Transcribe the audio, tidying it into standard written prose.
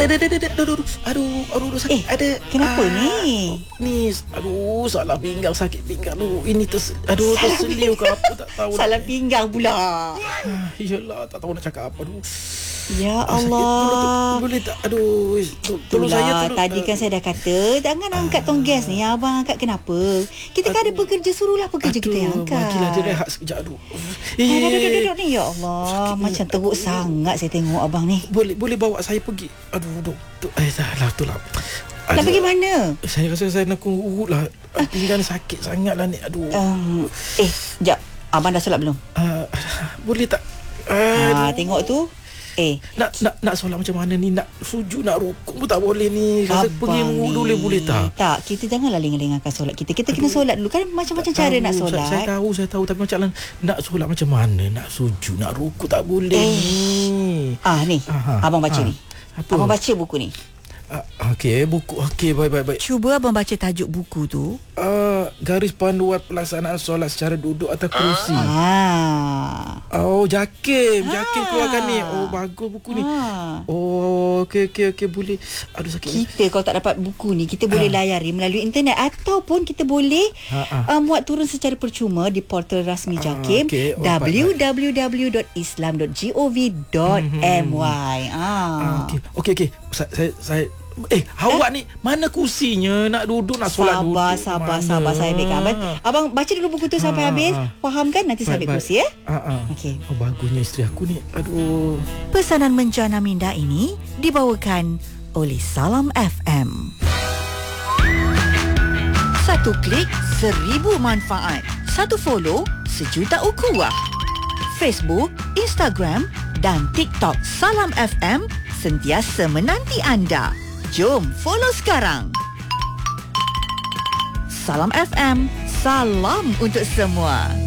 Aduh, sakit. Kenapa ni? Ni, salah pinggang, sakit pinggang. Ini terseliu ke apa tak tahu. Salah pinggang pula. Yalah, tak tahu nak cakap apa. Ya Allah. Boleh tak? Tolong saya. Tadi kan saya dah kata jangan angkat tong gas ni. Abang angkat kenapa? Kita kan ada pekerja, suruhlah pekerja kita yang angkat. Bagilah dia rehat sekejap. Duduk ni. Ya Allah, macam teruk sangat saya tengok abang ni. Boleh bawa saya pergi. Salah tu lah. Nak pergi mana? Saya rasa saya nak urut lah. Pinggang sakit sangat lah ni. Sekejap. Abang dah solat belum? Boleh tak? Tengok tu. Nak solat macam mana ni? Nak sujud, nak rukuk pun tak boleh ni. Rasa pergi mengudu boleh tak? Tak, kita janganlah lengah-lengahkan solat kita. Kita kena solat dulu. Kan macam-macam cara nak solat. Saya tahu. Tapi macam nak solat macam mana? Nak sujud, nak rukuk tak boleh ni. Ni. Abang baca ni. Apa? Abang baca buku ni. Buku. Baik. Cuba abang baca tajuk buku tu. Garis panduan pelaksanaan solat secara duduk atau kerusi. Jakim keluarkan ni. Bagus buku ni. Okey, boleh. Sakit. Kita kalau tak dapat buku ni, kita boleh layari melalui internet ataupun kita boleh muat turun secara percuma di portal rasmi Jakim, www.islam.gov.my. Okey. Saya awak ni mana kursinya? Nak duduk, nak solat duduk. Sabar saya ambilkan. Abang baca dulu buku tu sampai habis. Faham kan? Nanti saya ambil kursi ya. Okey. Bagusnya isteri aku ni. Pesanan menjana minda ini dibawakan oleh Salam FM. 1 klik 1000 manfaat. 1 follow 1,000,000 ukhuwah. Facebook, Instagram dan TikTok Salam FM sentiasa menanti anda. Jom follow sekarang. Salam FM, salam untuk semua.